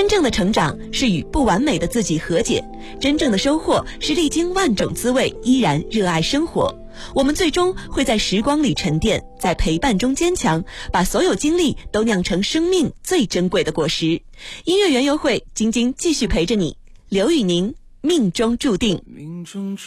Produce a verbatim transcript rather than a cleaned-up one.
真正的成长是与不完美的自己和解，真正的收获是历经万种滋味依然热爱生活。我们最终会在时光里沉淀，在陪伴中坚强，把所有经历都酿成生命最珍贵的果实。音乐园游会，晶晶继续陪着你。刘宇宁，命中注定。